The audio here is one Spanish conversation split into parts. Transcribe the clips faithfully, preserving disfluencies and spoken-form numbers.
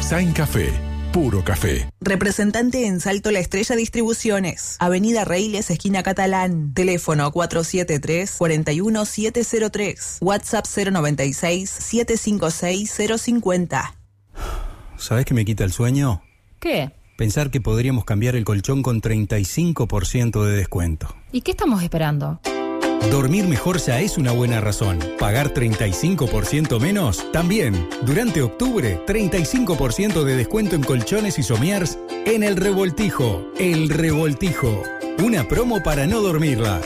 Sain Café, puro café. Representante en Salto La Estrella Distribuciones. Avenida Reiles, esquina Catalán. Teléfono cuatro siete tres, cuatro uno siete cero tres. WhatsApp cero noventa y seis, siete cinco seis, cero cincuenta. ¿Sabés qué me quita el sueño? ¿Qué? Pensar que podríamos cambiar el colchón con treinta y cinco por ciento de descuento. ¿Y qué estamos esperando? Dormir mejor ya es una buena razón. ¿Pagar treinta y cinco por ciento menos? También. Durante octubre, treinta y cinco por ciento de descuento en colchones y somiers en El Revoltijo. El Revoltijo. Una promo para no dormirla.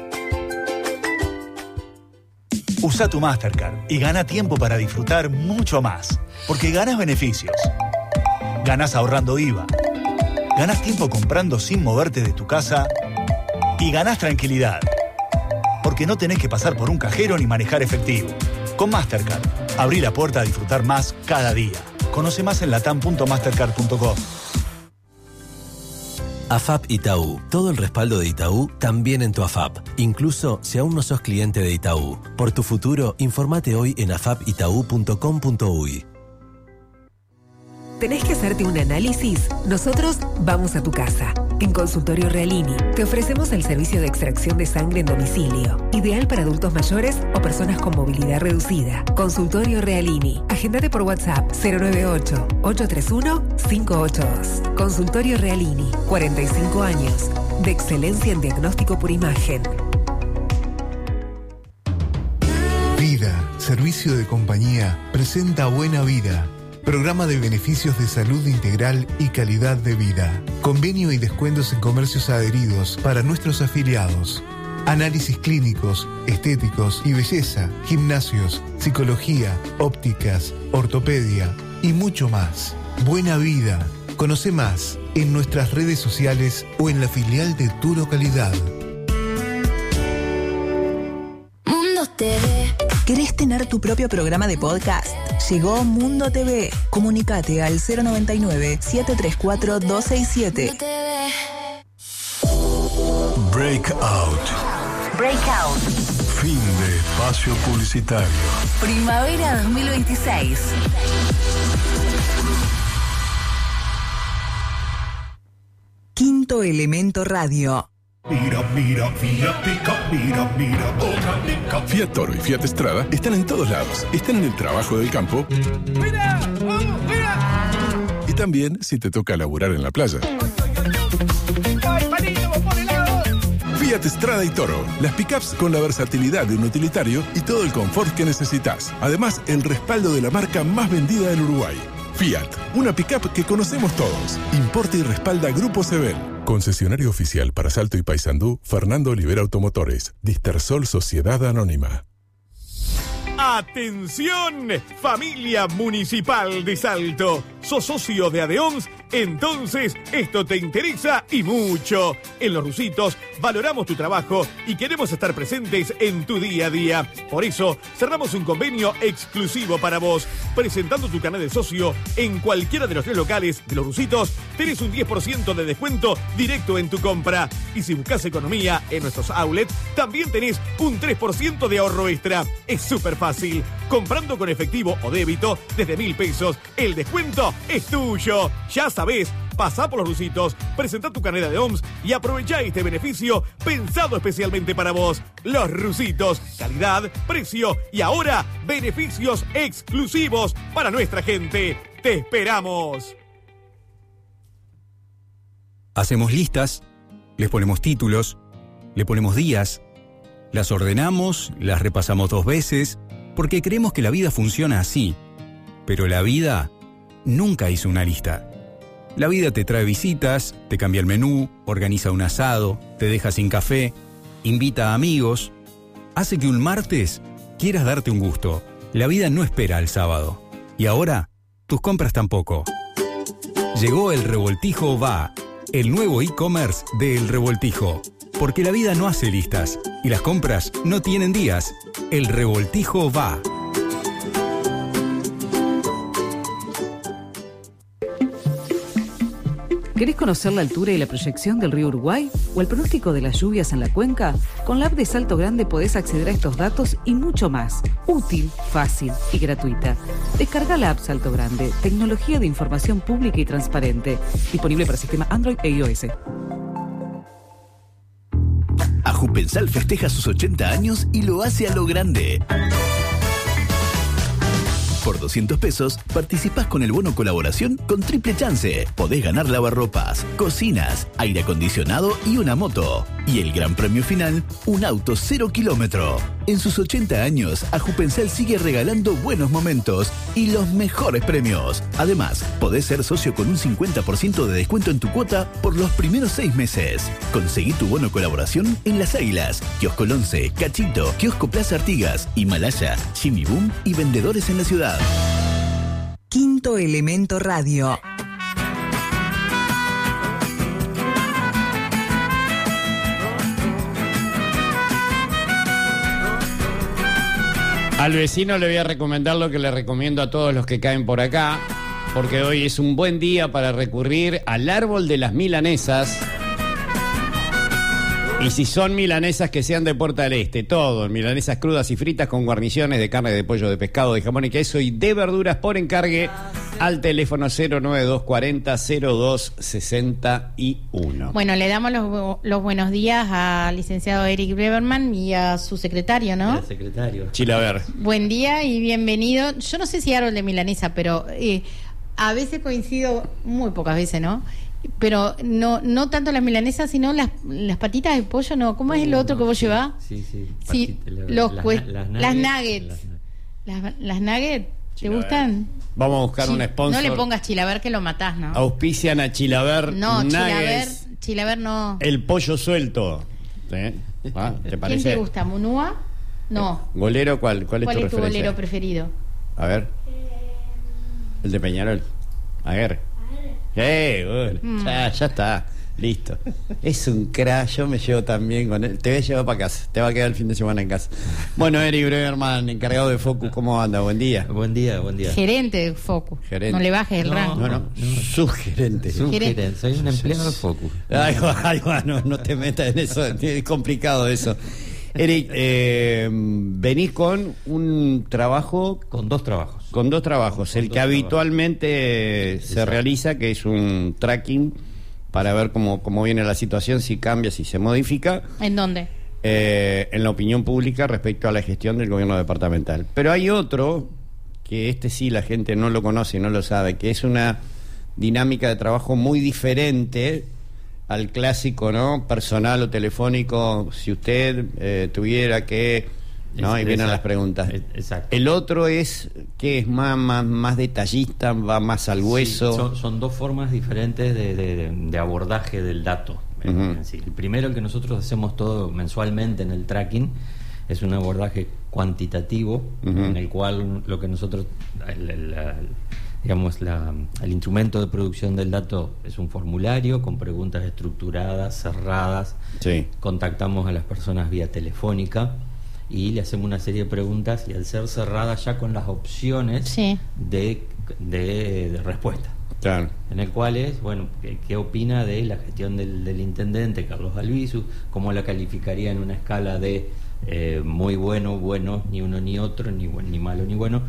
Usa tu Mastercard y gana tiempo para disfrutar mucho más. Porque ganas beneficios. Ganas ahorrando I V A. Ganas tiempo comprando sin moverte de tu casa. Y ganas tranquilidad. Porque no tenés que pasar por un cajero ni manejar efectivo. Con Mastercard, abrí la puerta a disfrutar más cada día. Conoce más en latam punto mastercard punto com. A F A P Itaú. Todo el respaldo de Itaú también en tu A F A P. Incluso si aún no sos cliente de Itaú. Por tu futuro, informate hoy en afap itaú punto com punto uy. ¿Tenés que hacerte un análisis? Nosotros vamos a tu casa. En Consultorio Realini te ofrecemos el servicio de extracción de sangre en domicilio, ideal para adultos mayores o personas con movilidad reducida. Consultorio Realini. Agéndate por WhatsApp cero nueve ocho, ocho tres uno, cinco ocho dos. Consultorio Realini. cuarenta y cinco años de excelencia en diagnóstico por imagen. Vida, servicio de compañía, presenta Buena Vida. Programa de beneficios de salud integral y calidad de vida. Convenio y descuentos en comercios adheridos para nuestros afiliados. Análisis clínicos, estéticos y belleza, gimnasios, psicología, ópticas, ortopedia y mucho más. Buena Vida. Conoce más en nuestras redes sociales o en la filial de tu localidad. Mundo T V. ¿Querés tener tu propio programa de podcast? Llegó Mundo T V. Comunicate al cero noventa y nueve, siete tres cuatro, dos seis siete. Breakout. Breakout. Fin de espacio publicitario. Primavera dos mil veintiséis. Quinto Elemento Radio. Mira, mira, Fiat Pickup, mira, mira, otra Pickup. Fiat Toro y Fiat Strada están en todos lados. Están en el trabajo del campo. ¡Mira! ¡Vamos, mira! Y también si te toca laburar en la playa. ¡Ay, panito, por el lado! Fiat Strada y Toro. Las pickups con la versatilidad de un utilitario y todo el confort que necesitas. Además, el respaldo de la marca más vendida en Uruguay. Fiat, una pickup que conocemos todos. Importa y respalda Grupo Sebel. Concesionario oficial para Salto y Paysandú, Fernando Olivera Automotores. Distersol Sociedad Anónima. ¡Atención! Familia Municipal de Salto. ¿Sos socio de ADEONS? Entonces, esto te interesa y mucho. En Los Rusitos valoramos tu trabajo y queremos estar presentes en tu día a día. Por eso, cerramos un convenio exclusivo para vos. Presentando tu carnet de socio en cualquiera de los tres locales de Los Rusitos, tenés un diez por ciento de descuento directo en tu compra. Y si buscas economía en nuestros outlets, también tenés un tres por ciento de ahorro extra. Es súper fácil. Comprando con efectivo o débito desde mil pesos, el descuento es tuyo. Ya sabés, pasá por Los Rusitos, presentá tu carnet de O M S y aprovechá este beneficio pensado especialmente para vos. Los Rusitos, calidad, precio y ahora beneficios exclusivos para nuestra gente. ¡Te esperamos! Hacemos listas, les ponemos títulos, le ponemos días, las ordenamos, las repasamos dos veces, porque creemos que la vida funciona así. Pero la vida nunca hizo una lista. La vida te trae visitas, te cambia el menú, organiza un asado, te deja sin café, invita a amigos, hace que un martes quieras darte un gusto. La vida no espera al sábado. Y ahora, tus compras tampoco. Llegó El Revoltijo Va, el nuevo e-commerce de El Revoltijo. Porque la vida no hace listas y las compras no tienen días. El Revoltijo Va. ¿Querés conocer la altura y la proyección del río Uruguay? ¿O el pronóstico de las lluvias en la cuenca? Con la app de Salto Grande podés acceder a estos datos y mucho más. Útil, fácil y gratuita. Descarga la app Salto Grande, tecnología de información pública y transparente. Disponible para sistema Android e iOS. Ajupensal festeja sus ochenta años y lo hace a lo grande. Por doscientos pesos, participás con el bono colaboración con triple chance. Podés ganar lavarropas, cocinas, aire acondicionado y una moto. Y el gran premio final, un auto cero kilómetro. En sus ochenta años, Ajupensal sigue regalando buenos momentos y los mejores premios. Además, podés ser socio con un cincuenta por ciento de descuento en tu cuota por los primeros seis meses. Conseguí tu bono colaboración en Las Águilas, Kiosco Once, Cachito, Kiosco Plaza Artigas, Himalaya, Jimmy Boom y vendedores en la ciudad. Quinto Elemento Radio. Al vecino le voy a recomendar lo que le recomiendo a todos los que caen por acá, porque hoy es un buen día para recurrir al árbol de las milanesas. Y si son milanesas, que sean de Puerta del Este, todo, milanesas crudas y fritas con guarniciones de carne, de pollo, de pescado, de jamón y queso y de verduras por encargue al teléfono cero nueve dos cuarenta cero dos sesenta y uno. Bueno, le damos los, los buenos días al licenciado Eric Breverman y a su secretario, ¿no? El secretario. Chilaver. Buen día y bienvenido. Yo no sé si árbol de milanesa, pero eh, a veces coincido, muy pocas veces, ¿no? Pero no no tanto las milanesas, sino las, las patitas de pollo, ¿no? ¿Cómo es el otro que vos llevás? Sí, sí. Sí, Patita, los las, cue- las, las nuggets, nuggets. Las, Las, las nuggets, ¿te Chilaver. gustan? Vamos a buscar Sí, un sponsor. No le pongas Chilaver que lo matás, ¿no? Auspician a Chilaver. No, Chilaver, Nuggets, Chilaver no. el pollo suelto. ¿Eh? ¿Ah? ¿Te ¿Quién parece? te gusta? ¿Munúa? No. ¿Golero cuál? ¿Cuál es ¿Cuál tu es tu referencia? bolero preferido? A ver. El de Peñarol. A ver. Eh, bueno, Mm. ya, ya está. Listo. Es un crack, yo me llevo también con él. Te voy a llevar para casa. Te va a quedar el fin de semana en casa. Bueno, Eric Breverman, encargado de Focus, ¿cómo anda? Buen día. Buen día, buen día. Gerente de Focus. Gerente. No le bajes el No, rango. No, no, su gerente. Su Gerente. gerente, soy un empleado de Focus. Ay, va, ay, va, no, no te metas en eso, es complicado eso. Eric, eh, venís con un trabajo... Con dos trabajos. Con dos trabajos. Con El dos que trabajos. habitualmente se Exacto. realiza, que es un tracking para ver cómo, cómo viene la situación, si cambia, si se modifica, ¿En dónde? eh, en la opinión pública respecto a la gestión del gobierno departamental. Pero hay otro, que este sí la gente no lo conoce y no lo sabe, que es una dinámica de trabajo muy diferente al clásico, ¿no? Personal o telefónico, si usted eh, tuviera que... ¿no? Es- Y vienen exacto. las preguntas. Es- Exacto. El otro es que es más, más, más detallista, va más al hueso. Sí, son, son dos formas diferentes de, de- de abordaje del dato. en- Ujú. en sí. El primero, el que nosotros hacemos todo mensualmente en el tracking, es un abordaje cuantitativo, Ujú. en el cual lo que nosotros, el, el- la- digamos, la, el instrumento de producción del dato es un formulario con preguntas estructuradas, cerradas. Sí. Contactamos a las personas vía telefónica y le hacemos una serie de preguntas, y al ser cerrada ya con las opciones Sí. de, de, de respuesta, Claro. en el cual es, bueno, ¿qué, qué opina de la gestión del, del intendente Carlos Albizu? ¿Cómo la calificaría en una escala de eh, muy bueno, bueno, ni uno ni otro, ni, buen- ni malo ni bueno,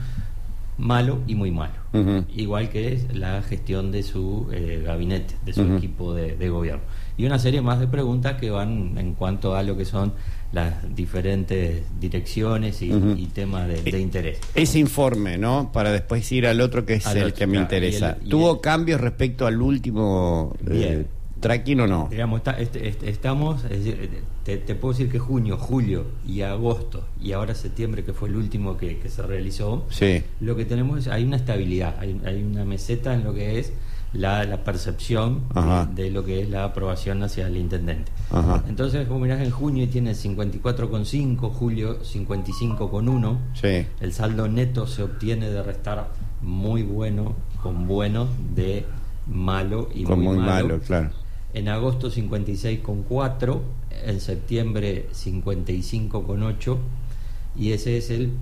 malo y muy malo? Ujú. Igual que es la gestión de su eh, gabinete, de su Ujú. equipo de, de gobierno. Y una serie más de preguntas que van en cuanto a lo que son las diferentes direcciones y, Ujú. y temas de, de interés. Ese informe, ¿no? Para después ir al otro que es Al el otro, que me claro. interesa. Y el- y ¿Tuvo el- cambios respecto al último eh, Bien. tracking o no? Digamos, está- este- este- estamos, es decir, te, te puedo decir que junio, julio y agosto, y ahora septiembre, que fue el último que, que se realizó, Sí. lo que tenemos es, hay una estabilidad, hay, hay una meseta en lo que es la, la percepción Ajá. de, de lo que es la aprobación hacia el intendente. Ajá. Entonces, vos mirás, en junio tiene cincuenta y cuatro coma cinco, julio cincuenta y cinco coma uno, Sí. el saldo neto se obtiene de restar muy bueno con bueno de malo y Con muy, muy malo, claro. En agosto cincuenta y seis coma cuatro, en septiembre cincuenta y cinco coma ocho, y ese es el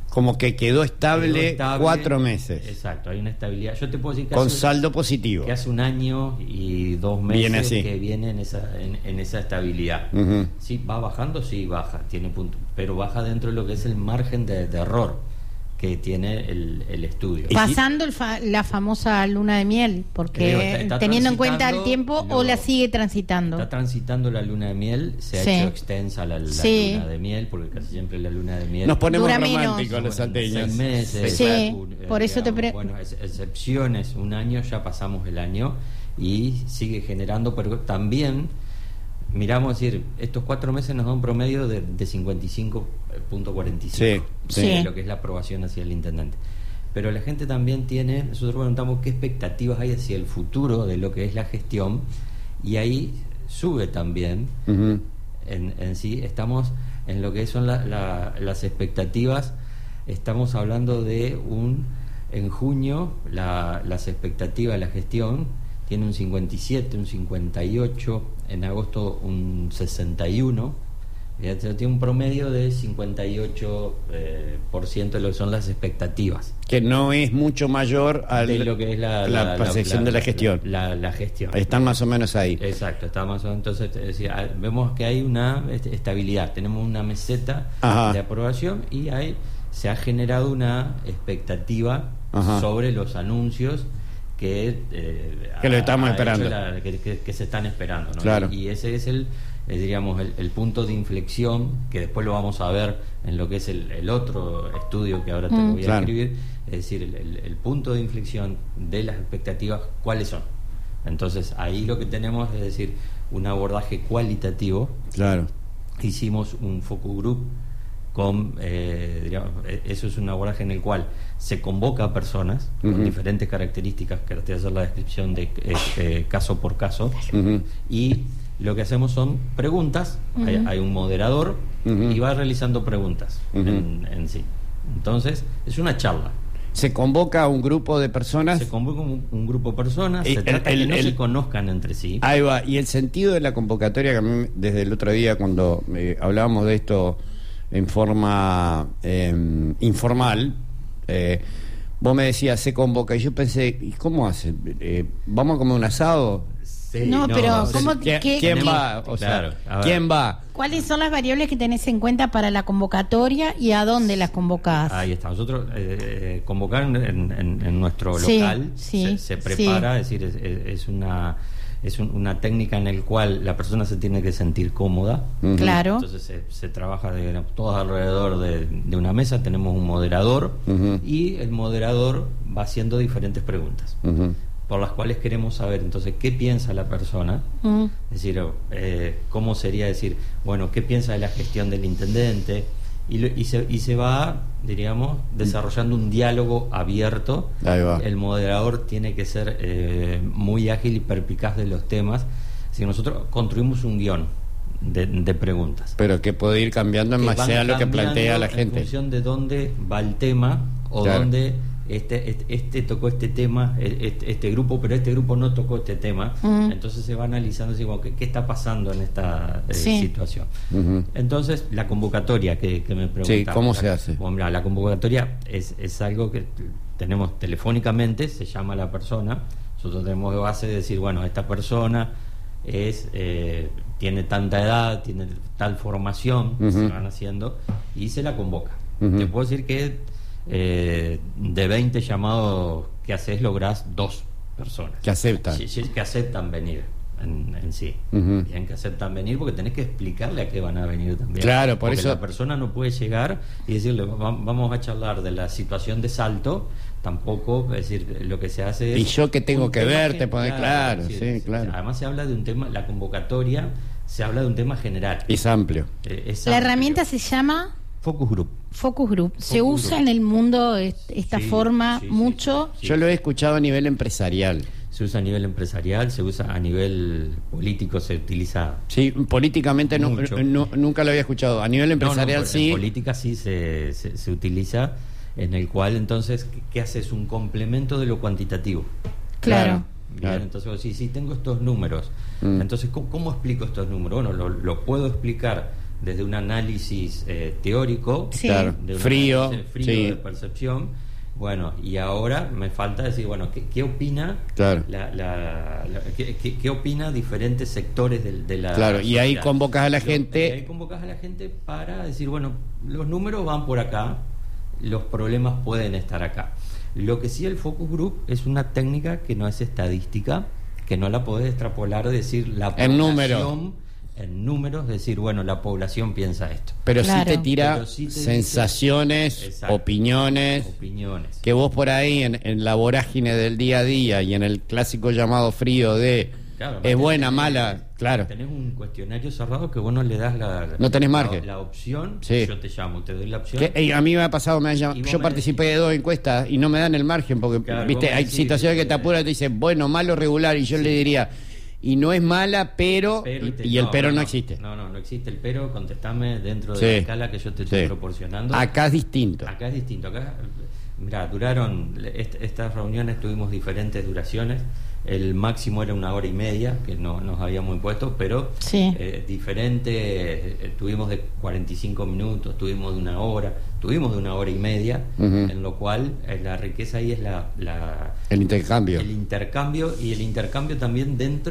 Como que quedó estable, Quedó estable, cuatro meses. Exacto, hay una estabilidad. Yo te puedo decir que Con hace, saldo positivo. Que hace un año y dos meses Viene así. que viene en esa, en, en esa estabilidad. Uh-huh. Sí, va bajando, sí, baja, tiene punto, pero baja dentro de lo que es el margen de, de error que tiene el, el estudio. Pasando el fa la famosa luna de miel, porque Creo, está- está teniendo en cuenta el tiempo, lo- o la sigue transitando. Está transitando la luna de miel, se ha Sí. hecho extensa la, la Sí. luna de miel, porque casi siempre la luna de miel Nos ponemos Dura románticos menos. los salteños. seis meses. Sí, un- eh, por eso te pre- Bueno, ex- excepciones, un año, ya pasamos el año y sigue generando, pero también miramos, decir, estos cuatro meses nos da un promedio de, de cincuenta y cinco punto cuarenta y cinco, Sí, sí. de lo que es la aprobación hacia el intendente. Pero la gente también tiene, nosotros preguntamos qué expectativas hay hacia el futuro de lo que es la gestión, y ahí sube también. Uh-huh. En, en sí, estamos en lo que son la- la- las expectativas, estamos hablando de un, en junio, la- las expectativas de la gestión tiene un cincuenta y siete, un cincuenta y ocho, en agosto un sesenta y uno, ya tiene un promedio de cincuenta y ocho eh, por ciento de lo que son las expectativas. Que no es mucho mayor a De lo que es la, la percepción de la gestión. La, la gestión. Están más o menos ahí. Exacto, está más o menos. Entonces, es decir, ah, vemos que hay una este, estabilidad. Tenemos una meseta Ajá. de aprobación y hay, se ha generado una expectativa Ajá. sobre los anuncios que, eh, Que lo ha- estamos ha esperando. hecho la- que, que- que se están esperando, ¿no? Claro. Y ese es el, eh, diríamos, el, el punto de inflexión, que después lo vamos a ver en lo que es el, el otro estudio que ahora te Mm. voy a Claro. escribir. Es decir, el, el- el punto de inflexión de las expectativas, ¿cuáles son? Entonces, ahí lo que tenemos es decir, un abordaje cualitativo. Claro. Hicimos un focus group con, eh, digamos, eh, eso es un abordaje en el cual se convoca a personas con Ujú. diferentes características, que ahora te voy a hacer la descripción de eh, eh, caso por caso, Uh-huh. y lo que hacemos son preguntas, Ujú. hay, hay un moderador Ujú. y va realizando preguntas Ujú. en, en sí. Entonces, es una charla. Se convoca a un grupo de personas. Se convoca un, un grupo de personas, Y se el- trata el- que no el- se conozcan entre sí. Ahí va. Y el sentido de la convocatoria, que a mí, desde el otro día, cuando eh, hablábamos de esto en forma eh, informal, eh, vos me decías, se convoca. Y yo pensé, ¿y cómo hacen? Eh, ¿Vamos a comer un asado? Sí, No, pero sí. ¿cómo- ¿Quién, qué- quién qué- va? O Claro, sea, a ver. ¿quién va? ¿Cuáles son las variables que tenés en cuenta para la convocatoria y a dónde las convocás? Ahí está. Nosotros eh, eh, convocar en, en- en nuestro Sí, local sí, se, se prepara, sí. es decir, es, es- es una es un- una técnica en la cual la persona se tiene que sentir cómoda. Ujú. Claro. Entonces se, se trabaja de, todos alrededor de, de una mesa, tenemos un moderador Ujú. y el moderador va haciendo diferentes preguntas Ujú. por las cuales queremos saber entonces qué piensa la persona. Mm. Es decir, eh, cómo sería decir, bueno, qué piensa de la gestión del intendente, y, lo- y, se, y se va, diríamos, desarrollando un diálogo abierto. Ahí va. El moderador tiene que ser eh, muy ágil y perspicaz de los temas. Si nosotros construimos un guión de, de preguntas, Pero que puede ir cambiando en que base van a lo que cambiando plantea la en gente. función de dónde va el tema o Claro. dónde este, este este tocó este tema, este, este grupo, pero este grupo no tocó este tema. Mm. Entonces se va analizando así como que, qué está pasando en esta eh, Sí. situación. Ujú. Entonces, la convocatoria que, que me preguntaba. Sí, ¿cómo la, se hace? Bueno, mira, la convocatoria es, es algo que tenemos telefónicamente, se llama a la persona. Nosotros tenemos de base de decir, bueno, esta persona es eh, tiene tanta edad, tiene tal formación, Ujú. se van haciendo, y se la convoca. Ujú. Te puedo decir que eh, de veinte llamados que haces, lográs dos personas Que aceptan. Sí, sí, que aceptan venir en, en sí. Ujú. Bien, que aceptan venir porque tenés que explicarle a qué van a venir también. Claro, por Porque eso- la persona no puede llegar y decirle, "Va- vamos a charlar de la situación de Salto", tampoco, es decir, lo que se hace es... Y yo que tengo un que tema ver, te gen- pone- claro, sí, claro. Además se habla de un tema, la convocatoria, se habla de un tema general. Es amplio. Eh, es La amplio. herramienta se llama Focus Group. Focus Group. Se Focus usa Group. en el mundo est- esta Sí, forma sí, sí, mucho. sí. Yo lo he escuchado a nivel empresarial. Se usa a nivel empresarial, se usa a nivel político, se utiliza... Sí, políticamente no, Mucho. no- nunca lo había escuchado. A nivel empresarial No, no, sí. En política sí se, se, se utiliza, en el cual entonces, ¿qué, qué hace? Es un complemento de lo cuantitativo. Claro. Bien, Claro. entonces vos decís, sí, tengo estos números. Mm. Entonces, ¿cómo, cómo explico estos números? Bueno, lo, lo puedo explicar desde un análisis eh, teórico, sí. claro. de un frío, análisis frío sí. de percepción. Bueno, y ahora me falta decir, bueno, ¿qué, qué opina claro. la, la, la qué, qué, qué opina diferentes sectores de, de la Claro, y ahí convocas a la Lo, gente. Y ahí convocas a la gente para decir, bueno, los números van por acá, los problemas pueden estar acá. Lo que sí, el focus group es una técnica que no es estadística, que no la podés extrapolar, decir la en población número. en números, decir, bueno, la población piensa esto. Pero claro. sí te tira Pero sí te sensaciones, dice, opiniones, opiniones, que vos por ahí en, en la vorágine del día a día y en el clásico llamado frío de claro, es buena, tenés, mala, claro. Tenés un cuestionario cerrado que vos no le das la, no tenés la, margen. la opción, sí. yo te llamo, te doy la opción. Que, eh, a mí me ha pasado, me ha llamado, yo participé decís, de dos encuestas y no me dan el margen, porque claro, viste hay decís, situaciones que te apuran y te dicen, bueno, malo, regular, y yo sí. le diría... Y no es mala, pero... pero y, te, y el no, pero no, no existe. No, no, no existe el pero, contestame dentro de sí. la escala que yo te estoy sí. proporcionando. Acá es distinto. Acá es distinto. Acá, mira, duraron... Est estas reuniones tuvimos diferentes duraciones. El máximo era una hora y media, que no nos habíamos impuesto, pero sí. eh, diferente, eh, tuvimos de cuarenta y cinco minutos, tuvimos de una hora, tuvimos de una hora y media, uh-huh. en lo cual eh, la riqueza ahí es la, la el intercambio. El intercambio y el intercambio también dentro